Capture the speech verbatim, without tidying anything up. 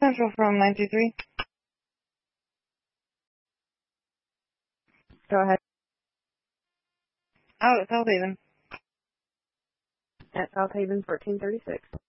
Central from nine two three. Go ahead. Out at South Haven. At South Haven, fourteen thirty-six.